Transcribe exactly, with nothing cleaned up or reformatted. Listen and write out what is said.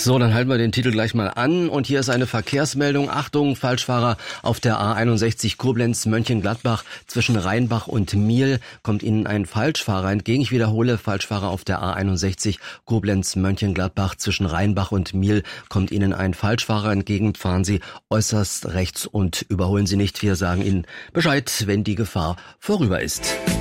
So, dann halten wir den Titel gleich mal an und hier ist eine Verkehrsmeldung. Achtung, Falschfahrer auf der A einundsechzig Koblenz-Mönchengladbach zwischen Rheinbach und Miel kommt Ihnen ein Falschfahrer entgegen. Ich wiederhole, Falschfahrer auf der A einundsechzig Koblenz-Mönchengladbach zwischen Rheinbach und Miel kommt Ihnen ein Falschfahrer entgegen. Fahren Sie äußerst rechts und überholen Sie nicht. Wir sagen Ihnen Bescheid, wenn die Gefahr vorüber ist.